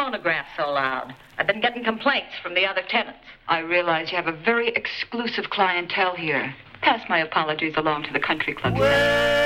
phonograph so loud? I've been getting complaints from the other tenants. I realize you have a very exclusive clientele here. Pass my apologies along to the country club.